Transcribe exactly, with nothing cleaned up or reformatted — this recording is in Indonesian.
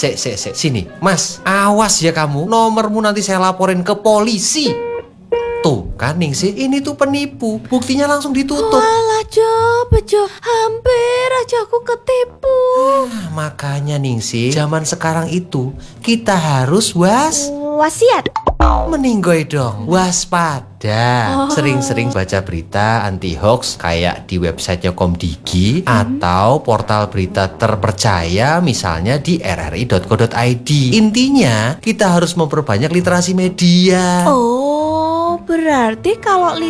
sik, sik, sik. Sini, Mas. Awas ya kamu. Nomormu nanti saya laporin ke polisi. Tuh kan Ningsih, ini tuh penipu. Buktinya langsung ditutup. Walah Jo, Bejo, hampir aja aku ketipu. Ah, makanya Ningsih, zaman sekarang itu kita harus was Wasiat. meninggoy dong, waspada. Oh. Sering-sering baca berita anti hoax kayak di websitenya Komdigi hmm. atau portal berita terpercaya misalnya di r r i dot co dot i d. Intinya kita harus memperbanyak literasi media. Oh, berarti kalau